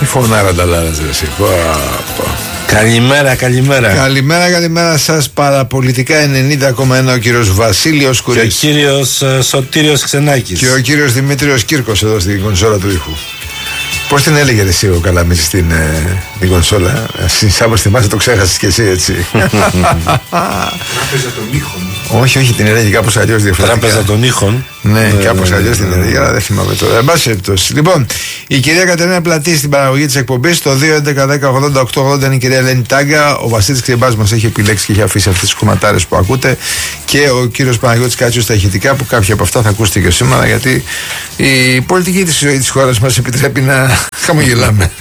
φωνάρα τα λάρας, εσύ. Καλημέρα. Καλημέρα σας. Παραπολιτικά 90,1 ο κύριος Βασίλειος Κουρής. Και ο κύριος Σωτήριος Ξενάκης. Και ο κύριος Δημήτριος Κύρκος εδώ στην κονσόλα του ήχου. Πώς την έλεγε εσύ ο Καλαμίζης στην κονσόλα? Σάββας θυμάσαι, το ξέχασες κι εσύ, έτσι. Τράπεζα των ήχων. Όχι, την έλεγε κάπως αλλιώς διαφορετικά. Τράπεζα των ήχων. Ναι, κάπως αλλιώς την έλεγε, αλλά δεν θυμάμαι τώρα. Εν πάση περιπτώσει. Λοιπόν, η κυρία Κατερίνα Πλατή στην παραγωγή της εκπομπής. Το 2.11.10.80.880 είναι η κυρία Ελένη Τάγκα. Ο Βασίλης Κρυμπάς μας έχει επιλέξει και έχει αφήσει αυτές τις κομματάρες που ακούτε. Και ο κύριος Παναγιώτης Κάτσιος στα ηχητικά, που κάποια από αυτά θα ακούσετε και σήμερα, γιατί η πολιτική της χώρας μας επιτρέπει να χαμογελάμε.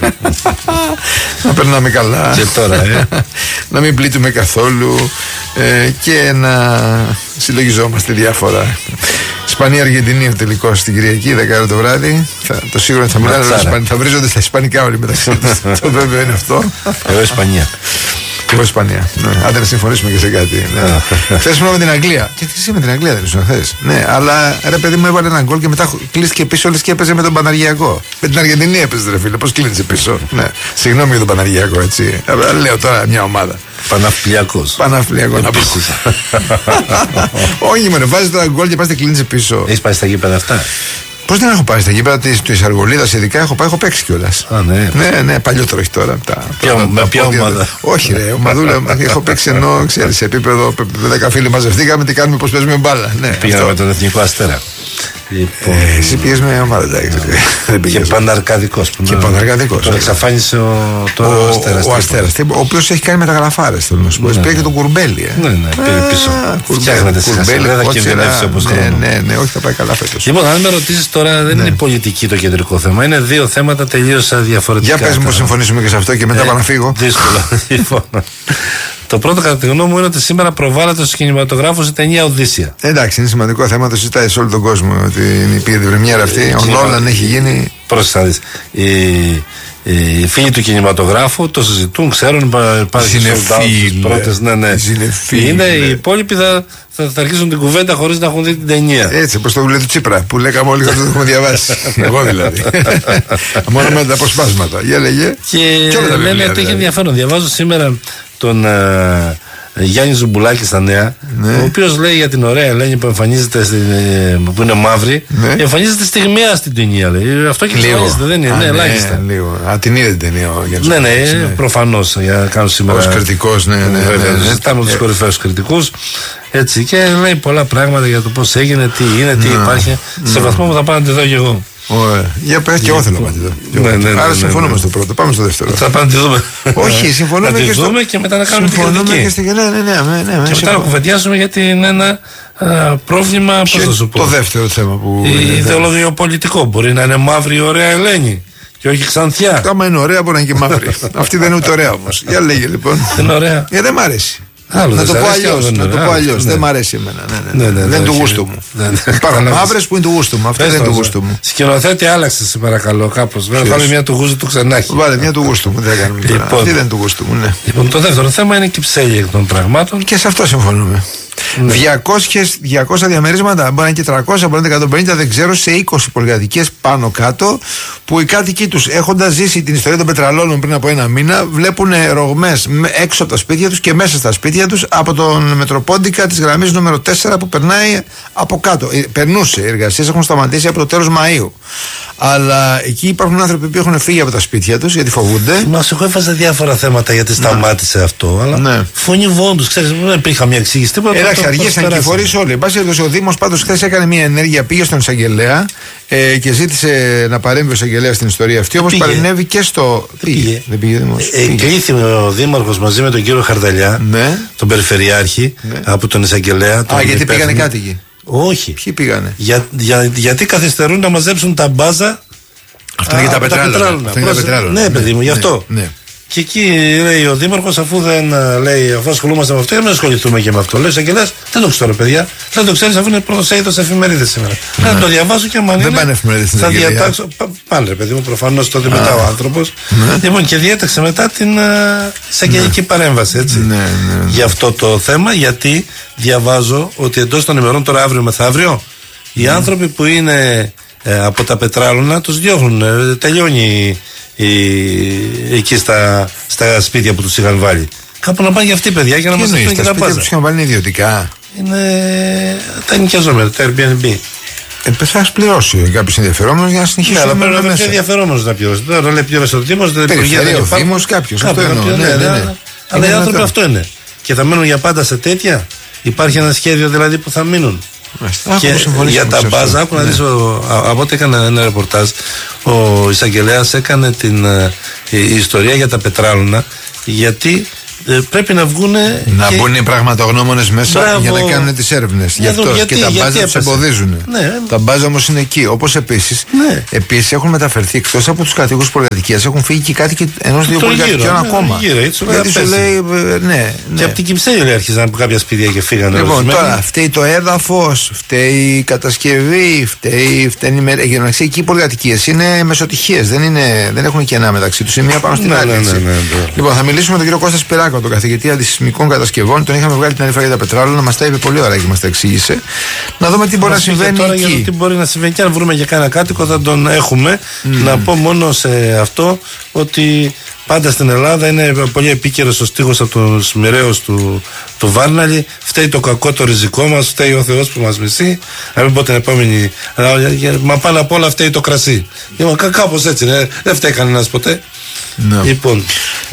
Να περνάμε καλά. Και τώρα, να μην πλήττουμε καθόλου και να συλλογιζόμαστε διάφορα. Ισπανία-Αργεντινή ο τελικός στην Κυριακή, 10 το βράδυ. Το σίγουρο θα μιλάνε, θα βρίζονται στα ισπανικά όλοι μεταξύ τους. Το βέβαιο είναι αυτό. Εγώ Ισπανία. Εγώ Ισπανία. Ναι. Άντε να συμφωνήσουμε και σε κάτι. Ναι. Χθες ήμουν με την Αγγλία. Και εσύ με την Αγγλία δεν ήσουν χθες? Ναι, αλλά ρε παιδί μου έβαλε έναν γκολ και μετά κλείστηκε πίσω, όλες και έπαιζε με τον Παναργιακό. Με την Αργεντινή έπαιζε, ρε φίλε. Πώς κλείνησε πίσω? Ναι. Συγγνώμη για τον Παναργιακό, έτσι. Λέω τώρα μια ομάδα. Παναφυλιακός. Παναφυλιακό να πεις. Όχι, μωρέ, βάζει τώρα γκολ και πας και κλείνησε πίσω. Έχεις πάει στα γήπεδα αυτά? Πώς δεν έχω πάει στα γήπεδα της Αργολίδας, ειδικά έχω παίξει κιόλας. Ναι, παλιότερο όχι τώρα. Με ποια ομάδα? Όχι, ρε, ομαδούλα. Έχω παίξει ενώ ξέρεις, σε επίπεδο 10 φίλοι μαζευτήκαμε, τι κάνουμε, πώς παίζουμε μπάλα. Πήγαμε με τον Εθνικό Αστέρα. Εσύ πήγες με ομάδα, εντάξει. Και Παναρκαδικός. Τον εξαφάνισε ο Αστέρας, ο οποίος έχει κάνει μεταγραφάρες, θέλω να σου πω. Πήγε και τον Κουρμπέλη. Ναι, πήγε πίσω. Φτιάχνεται σιγά σιγά, δεν θα κινδυνεύσει όπως χρόνο. Ναι, όχι, θα πάει καλά φέτος. Λοιπόν, αν με ρωτήσεις τώρα, δεν είναι η πολιτική το κεντρικό θέμα. Είναι δύο θέματα τελείως διαφορετικά. Για πες μου πως συμφωνήσουμε και σε αυτό και μετά πάω να φύγω. Δύσκολα. Το πρώτο, κατά τη γνώμη μου, είναι ότι σήμερα προβάλλεται στους κινηματογράφους η ταινία Οδύσσια. Εντάξει, είναι σημαντικό θέμα, το συζητάει σε όλο τον κόσμο ότι η πρεμιέρα αυτή. Ο Νόλαν έχει γίνει. Πρόσεχε να δεις. Οι φίλοι του κινηματογράφου το συζητούν, ξέρουν, υπάρχουν πρώτες. Ναι. Είναι οι υπόλοιποι θα αρχίσουν την κουβέντα χωρίς να έχουν δει την ταινία. Έτσι, όπως το βιβλίο του Τσίπρα που λέγαμε όλοι ότι το έχουμε διαβάσει. Εγώ δηλαδή. Μόνο με τα αποσπάσματα. Για λέγε. Και λένε ότι έχει ενδιαφέρον. Διαβάζω σήμερα τον Γιάννη Ζουμπουλάκη στα Νέα, ο οποίος λέει για την ωραία Ελένη που εμφανίζεται που είναι μαύρη, εμφανίζεται στιγμιαία στην ταινία. Λέει. Αυτό και εμφανίζεται, δεν είναι, ελάχιστα. Την είδε την ταινία ο Γιάννης Ζουμπουλάκης. Ναι, προφανώς. Για κάνω σήμερα. Ως κριτικός, ναι. Ζητάμε τους κορυφαίους κριτικούς. Έτσι, και λέει πολλά πράγματα για το πώς έγινε, τι είναι, τι υπάρχει. Σε βαθμό που θα πάω να τη δω και εγώ. Για πες και εγώ θέλω να τη δω. Άρα συμφωνούμε στο πρώτο. Πάμε στο δεύτερο. Θα πάμε να τη δούμε. Όχι, συμφωνούμε. Να τη δούμε και μετά να κάνουμε την κριτική. Και μετά να κουβεντιάσουμε γιατί είναι ένα πρόβλημα. Πώς θα σου πω? Το δεύτερο θέμα που. Ιδεολογιοπολιτικό. Μπορεί να είναι μαύρη η ωραία Ελένη. Και όχι ξανθιά. Άμα είναι ωραία, μπορεί να είναι και μαύρη. Αυτή δεν είναι ούτε ωραία όμως. Για λέγε λοιπόν. Δεν είναι ωραία. Δεν μ' αρέσει. Να το πω αλλιώς. Δεν μ' αρέσει εμένα. Δεν είναι του γούστου μου. Υπάρχουν μαύρες που είναι του γούστου μου. Αυτή δεν είναι του γούστου μου. Σκηνοθέτη, άλλαξε σε παρακαλώ κάπως. Βάλε μια του γούστου του Ξενάκη. Βάλε μια του γούστου μου. Αυτή δεν είναι του γούστου μου. Λοιπόν, το δεύτερο θέμα είναι η κυψέλη των πραγμάτων. Και σε αυτό συμφωνούμε. 200 διαμερίσματα, μπορεί να είναι και 300, μπορεί να είναι 150, δεν ξέρω, σε 20 πολυκατοικίες πάνω κάτω, που οι κάτοικοι τους, έχοντας ζήσει την ιστορία των πετραλώνων πριν από ένα μήνα, βλέπουν ρογμές έξω από τα σπίτια τους και μέσα στα σπίτια τους από τον Μετροπόντικα της γραμμής νούμερο 4 που περνάει από κάτω. Περνούσε, οι εργασίες έχουν σταματήσει από το τέλος Μαΐου. Αλλά εκεί υπάρχουν άνθρωποι που έχουν φύγει από τα σπίτια τους γιατί φοβούνται. Μας έχω έβαζε διάφορα θέματα γιατί σταμάτησε αυτό, αλλά φωνή βόντους, ξέρεις, δεν υπήρχε μια εξήγηση τίποτα. Εντάξει, αργήσαν και οι φορείς όλοι. Εν πάση περιπτώσει, ο Δήμος πάντως χθες έκανε μια ενέργεια, πήγε στον εισαγγελέα και ζήτησε να παρέμβει ο εισαγγελέας στην ιστορία αυτή. Όμως παρενέβη και στο. Δεν πήγε ο Δήμος. Εκλήθη ο Δήμαρχος μαζί με τον κύριο Χαρδαλιά, τον Περιφερειάρχη, από τον εισαγγελέα. Γιατί πήγανε κάτοικοι? Όχι. Ποιοι πήγανε? Γιατί καθυστερούν να μαζέψουν τα μπάζα. Αυτό είναι για τα πετράλαια. Ναι, παιδί μου, γι' αυτό. Και εκεί λέει ο Δήμαρχος, αφού ασχολούμαστε με αυτό, δεν ασχοληθούμε και με αυτό. Λέει ο εισαγγελέας, δεν το ξέρω, παιδιά. Δεν το ξέρεις, αφού είναι πρωτοσέλιδο σε εφημερίδες σήμερα. Να το διαβάσω και αν δεν πάνε εφημερίδες στην εισαγγελία. Θα διατάξω. Πάλι, παιδί μου, προφανώς τότε μετά ο άνθρωπος. Λοιπόν, και διέταξε μετά την εισαγγελική παρέμβαση, έτσι. Για αυτό το θέμα, γιατί διαβάζω ότι εντός των ημερών, τώρα αύριο μεθαύριο, οι άνθρωποι που είναι από τα πετράλωνα τους διώχνουν. Τελειώνει εκεί στα σπίτια που τους είχαν βάλει. Κάπου να πάνε για αυτοί, παιδιά, για να μας δείχνουν και τα μπάζα. Τα σπίτια που τους είχαν βάλει είναι ιδιωτικά. Είναι τα νοικιαζόμενα, τα Airbnb. Θα πληρώσει κάποιο ενδιαφερόμενο για να συνεχίσει. Ναι, αλλά πρέπει να βρεθεί ενδιαφερόμενο να πληρώσει. Τώρα λέει πλήρωσε ο Δήμος, δεν πληρώνει ο Δήμος, κάποιο. Αλλά οι άνθρωποι αυτό είναι. Και θα μένουν για πάντα σε τέτοια. Υπάρχει ένα σχέδιο δηλαδή που θα μείνουν. Και για τα μπάζα, άκου να δεις, από ό,τι έκανα ένα ρεπορτάζ, ο εισαγγελέας έκανε την ιστορία για τα πετράλωνα, γιατί πρέπει να βγουν. Να μπουν οι πραγματογνώμονες μέσα για να κάνουν τις έρευνες. Γι' αυτό και τα μπάζα τους εμποδίζουν. Τα μπάζα όμως είναι εκεί. Όπως επίσης έχουν μεταφερθεί εκτός από τους κατοίκους πολυκατοικίας, έχουν φύγει και κάτοικοι ενός-δύο πολυκατοικιών ακόμα. Γιατί σου λέει. Και από την Κυψέλη άρχισαν από κάποια σπίτια και φύγανε. Λοιπόν, τώρα φταίει το έδαφος, φταίει η κατασκευή, φταίνει για να ξέρει, εκεί οι πολυκατοικίες είναι μεσοτυχίες. Δεν έχουν κενά μεταξύ τους. Είναι μία πάνω στην άλλη. Λοιπόν, θα μιλήσουμε με τον κύριο Κώστα Σπυράκο, τον καθηγητή αντισυσμικών κατασκευών. Τον είχαμε βγάλει την άλλη φορά για τα πετράλαια, μας τα είπε πολύ ωραία και μας τα εξήγησε. Να δούμε τι μπορεί να συμβαίνει τώρα εκεί. Για το τι μπορεί να συμβαίνει, και αν βρούμε για κανένα κάτοικο θα τον έχουμε. Να πω μόνο σε αυτό ότι πάντα στην Ελλάδα είναι πολύ επίκαιρος ο στίχος από τους μοιραίους του Βάρναλη. Φταίει το κακό το ριζικό μας, φταίει ο Θεός που μας μισεί. Να μην πω την επόμενη. Μα πάνω απ' όλα φταίει το κρασί. Κάπως έτσι, δεν φταίει κανένας ποτέ. No. Λοιπόν,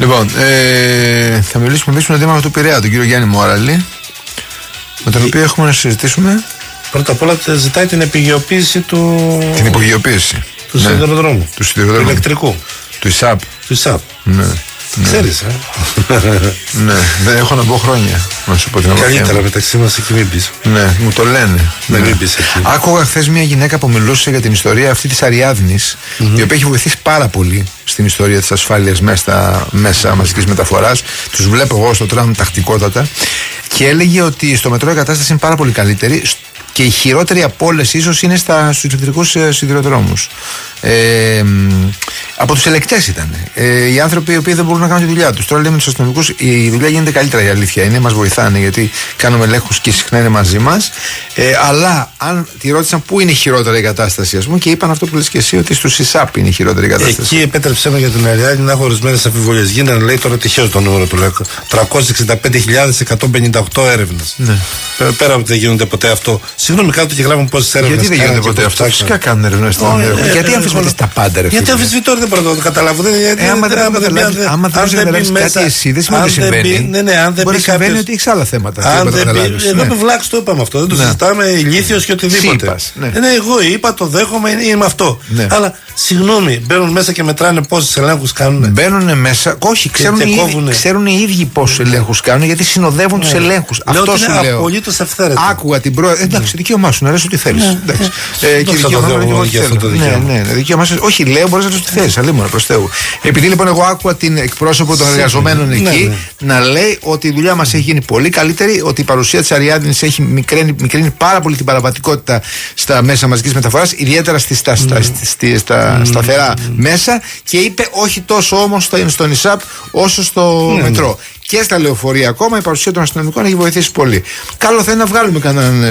θα μιλήσουμε με τον Δήμαρχο του Πειραιά, τον κύριο Γιάννη Μόραλη, με τον οποίο έχουμε να συζητήσουμε. Πρώτα απ' όλα ζητάει την επιγειοποίηση την υπογειοποίηση του σιδηροδρόμου. Του ηλεκτρικού. Του ΙΣΑΠ. Ναι. Ξέρεις, ναι, δεν έχω να πω χρόνια. Να σου πω την αλήθεια. Καλύτερα μεταξύ μας εκεί μην πεις. Ναι, μου το λένε. Μην πεις εκεί. Άκουγα χθες μια γυναίκα που μιλούσε για την ιστορία αυτή της Αριάδνης, η οποία έχει βοηθήσει πάρα πολύ στην ιστορία της ασφάλειας μέσα μαζικής μεταφοράς. Τους βλέπω εγώ στο τραμ τακτικότατα. Και έλεγε ότι στο μετρό η κατάσταση είναι πάρα πολύ καλύτερη. Και η χειρότερη από όλες ίσως είναι στους ηλεκτρικούς σιδηροδρόμους. Από τους ελεκτές ήταν. Οι άνθρωποι οι οποίοι δεν μπορούν να κάνουν τη δουλειά τους. Τώρα λέμε τους αστυνομικούς, η δουλειά γίνεται καλύτερα, η αλήθεια είναι. Μας βοηθάνε γιατί κάνουμε ελέγχους και συχνά είναι μαζί μας. Αλλά αν τη ρώτησαν πού είναι η χειρότερη κατάσταση, ας πούμε, και είπαν αυτό που λες και εσύ, ότι στους ΙΣΑΠ είναι η χειρότερη κατάσταση. Εκεί επέτρεψε για την Αριάδνη να έχω ορισμένες αμφιβολίες. Γίνανε, λέει, τώρα τυχαίο το νούμερο του, λέει, 365.158 έρευνες. Ναι. Πέρα από ότι δεν γίνονται ποτέ αυτό. Συγγνώμη, κάτω και γράφουν πόσες έρευνες. Γιατί δεν γίνονται ποτέ αυτό? Φυσικά κάνουν έρευνες. Γιατί αμφισβητείς τα πάντα, ρε φίλε? Γιατί αμφισβητώ, δεν μπορώ να το καταλάβω. Άμα δεν καταλάβεις κάτι εσύ, δεν σημαίνει ότι συμβαίνει. Μπορεί να συμβαίνει ότι έχεις άλλα θέματα. Εδώ με βλάξ το είπαμε αυτό. Δεν το συζητάμε, ηλίθιος και οτιδήποτε. Ναι, εγώ είπα, το δέχομαι, είναι αυτό. Αλλά συγγνώμη, μπαίνουν μέσα και μετράνε πόσους ελέγχους κάνουν. Μπαίνουν μέσα, όχι, ξέρουν οι ίδιοι πόσους ελέγχους κάνουν, γιατί συνοδεύουν τους ελέγχους. Αυτό σου λέω. Απολύτως αυθαίρετο. Άκουγα την πρόεδρο. Εντάξει, δικαίωμά σου να λες ό,τι θέλεις. Και δικαίωμά σου. Όχι, λέω, μπορείς να λες ό,τι θέλεις. Αλλήμον προς Θεού. Επειδή λοιπόν εγώ άκουγα την εκπρόσωπο των εργαζομένων εκεί να λέει ότι η δουλειά μας έχει γίνει πολύ καλύτερη, ότι η παρουσία της Αριάδνης έχει μικραίνει πάρα πολύ την παραβατικότητα στα μέσα μαζικής μεταφοράς, ιδιαίτερα στα σταθερά μέσα, και είπε όχι τόσο όμως στον ΙΣΑΠ όσο στο μετρό. Και στα λεωφορεία ακόμα η παρουσία των αστυνομικών έχει βοηθήσει πολύ. Καλό θα είναι να βγάλουμε κανέναν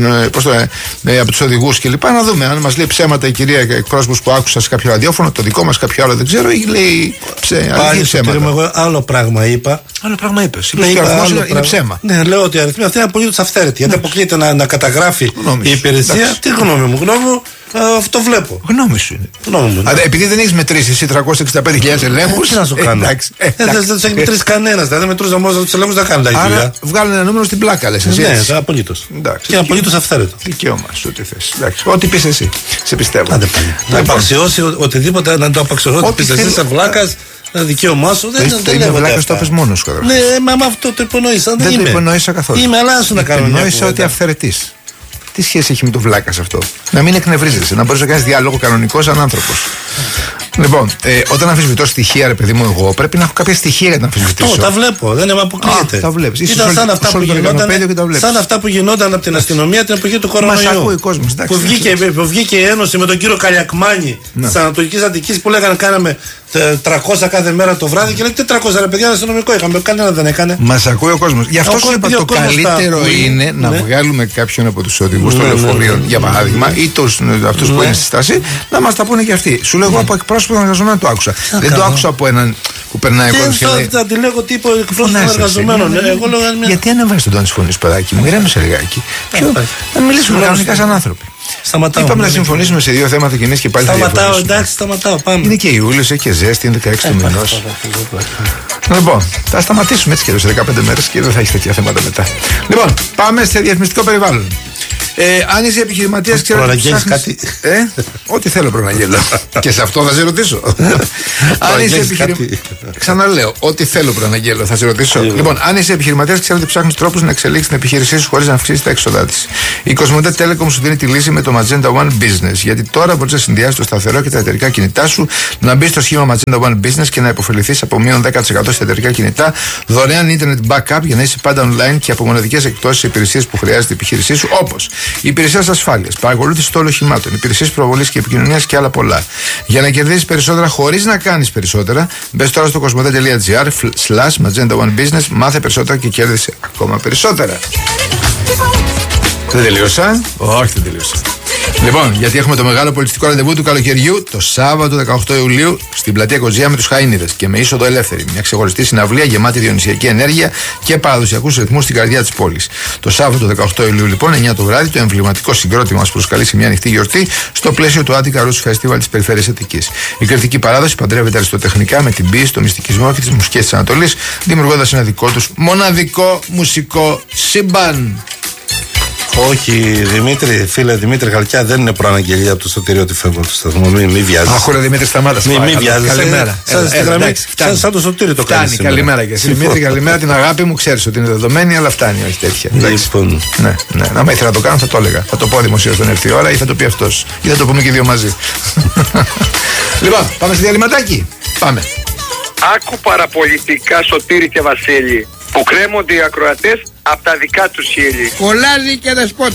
από τους οδηγούς κλπ. Να δούμε αν μας λέει ψέματα η κυρία εκπρόσωπος που άκουσα σε κάποιο ραδιόφωνο, το δικό μας κάποιο άλλο δεν ξέρω, ή λέει ψέματα. Εγώ άλλο πράγμα είπα. Άλλο πράγμα είπες. Είναι ψέμα. Ναι, λέω ότι οι αριθμοί αυτοί είναι απολύτως αυθαίρετοι. Γιατί αποκλείεται να καταγράφει η υπηρεσία. Τι γνώμη μου, αυτό βλέπω. Γνώμη σου είναι. Επειδή δεν έχεις μετρήσει εσύ 365.000 ελέγχους. Τι να σου κάνω. Δεν τους έχει μετρήσει κανένας. Δεν μετρούσαν μόνο τους ελέγχους, δεν κάνουν τα δουλειά. Βγάλουν ένα νούμερο στην πλάκα, λες εσύ. Ναι, απολύτως. Και απολύτως αυθαίρετο. Δικαίωμα σου, ό,τι θες. Ό,τι πεις εσύ. Σε πιστεύω. Να απαξιώσει οτιδήποτε, να το απαξιώσει. Ό,τι πεις εσύ, σαν βλάκας. Δικαίωμά σου δεν είναι βλάκα, το πες μόνος σου. Ναι, μα αυτό το υπονοήσα. Δεν το υπονοήσα καθόλου. Είμαι, αλλά σου να κάνω. Υπονοήσα ότι αυθαιρετής. Τι σχέση έχει με το βλάκα αυτό? Να μην εκνευρίζεσαι, να μπορείς να κάνεις διάλογο κανονικό σαν άνθρωπος. Λοιπόν, όταν αμφισβητώ στοιχεία, ρε παιδί μου, εγώ πρέπει να έχω κάποια στοιχεία για να αμφισβητήσω. Αυτό τα βλέπω, δεν με αποκλείεται. Τα βλέπεις. Ήταν σαν αυτά που γινόταν από την αστυνομία την εποχή του κορονοϊού. Μας ακούει ο κόσμος. Που βγήκε η Ένωση με τον κύριο Καλιακμάνη τη Ανατολική Αττικής που λέγανε κάναμε 300 κάθε μέρα το βράδυ και λέει 400 ρε παιδιά, αστυνομικό είχαμε. Κανένα δεν έκανε. Μας ακούει ο κόσμος. Γι' αυτό σου είπα το καλύτερο είναι να βγάλουμε κάποιον από τους οδηγούς των λεωφορείων, για παράδειγμα, ή αυτούς που είναι στη στάση, να μας τα πούνε και αυτοί. Σου λέω εγώ από εκπρόσωπο εκπρόσωπο των εργαζομένων το άκουσα. Δεν το άκουσα από έναν που περνάει ο κόσμος. Δεν αντιλέγω τι είπε ο εκπρόσωπος των εργαζομένων. Γιατί ανεβάζει τον τόνο τη φωνή, παιδάκι μου, ηρέμησε λιγάκι. Να μιλήσουμε κανονικά σαν άνθρωποι. Σταματάω. Είπαμε να συμφωνήσουμε σε δύο θέματα κοινές και πάλι θα σταματάω, εντάξει, σταματάω. Πάμε. Είναι και Ιούλιος, έχει και ζέστη, είναι 16 του μηνός. Λοιπόν, θα σταματήσουμε έτσι και σε 15 μέρες και δεν θα έχει τέτοια θέματα μετά. Λοιπόν, πάμε σε διαφημιστικό περιβάλλον. Αν είσαι επιχειρηματίας, ξέρω ότι ψάχνεις... κάτι. Ό,τι θέλω προαναγγέλω. Και σε αυτό θα σε ρωτήσω. Αν είσαι επιχειρηματίας. Ξαναλέω, ό,τι θέλω προαναγγέλω, θα σε ρωτήσω. Λοιπόν, αν είσαι επιχειρηματίας, ξέρω ότι ψάχνεις τρόπους να εξελίξεις την επιχείρησή σου χωρίς να αυξήσεις τα έξοδά της. Η Cosmote Telecom σου δίνει τη λύση με το Magenta One Business. Γιατί τώρα μπορείς να συνδυάσεις το σταθερό και τα εταιρικά κινητά σου, να μπεις στο σχήμα Magenta One Business και να υποφεληθείς από μείον 10% στα εταιρικά κινητά, δωρεάν internet backup για να είσαι πάντα online και από μοναδικές εκπτώσεις σε υπηρεσίες που χρειάζεται η επιχείρησή σου, όπως υπηρεσίες ασφάλειας, παρακολούθηση των οχημάτων, υπηρεσίες προβολής και επικοινωνίας και άλλα πολλά. Για να κερδίσεις περισσότερα χωρίς να κάνεις περισσότερα, μπες τώρα στο cosmote.gr/Magenta One Business, μάθε περισσότερα και κέρδισε ακόμα περισσότερα. Δεν τελείωσα. Όχι, δεν τελείωσα. Λοιπόν, γιατί έχουμε το μεγάλο πολιτιστικό ραντεβού του καλοκαιριού το Σάββατο 18 Ιουλίου στην πλατεία Κοζιά με τους Χαΐνιδες και με είσοδο ελεύθερη. Μια ξεχωριστή συναυλία γεμάτη διονυσιακή ενέργεια και παραδοσιακούς ρυθμούς στην καρδιά της πόλης. Το Σάββατο 18 Ιουλίου, λοιπόν, 9 το βράδυ, το εμβληματικό συγκρότημα μας προσκαλεί σε μια ανοιχτή γιορτή στο πλαίσιο του Attica Roots Festival της Περιφέρειας Αττικής. Η κριτική παράδοση παντρεύεται αριστοτεχνικά με την ποίηση, το μυστικισμό και τις μουσικές της Ανατολής, δημιουργώντας ένα δικό τους μοναδικό μουσικό σύμπαν. Όχι, Δημήτρη, φίλε Δημήτρη Χαλκιά, δεν είναι προαναγγελία από το Σωτήριο ότι φεύγω από το σταθμό. Μην βιάζεσαι. Αχ, Δημήτρη, σταμάτα. Μην βιάζεσαι. Καλημέρα. Σαν το Σωτήριο το κάνει. Φτάνει, καλημέρα και εσύ. Δημήτρη, καλημέρα, την αγάπη μου, ξέρεις ότι είναι δεδομένη, αλλά φτάνει, όχι τέτοια. Λοιπόν. Ναι. Αν ήθελα να το κάνω, θα το έλεγα. Θα το πω δημοσίως όταν έρθει η ώρα ή θα το πει αυτός. Ή θα το πούμε και δύο μαζί. Λοιπόν, πάμε σε διαλυματάκι. Πάμε. Άκου παραπολιτικά, Σωτήρη και Βασίλη, που κρέμονται οι ακροατές από τα δικά τους χείλη. Κολλάζει και δεσπότη.